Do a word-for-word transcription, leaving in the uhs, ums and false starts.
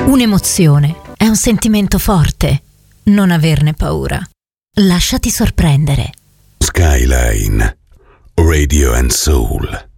Un'emozione è un sentimento forte. Non averne paura. Lasciati sorprendere. Skyline Radio and Soul.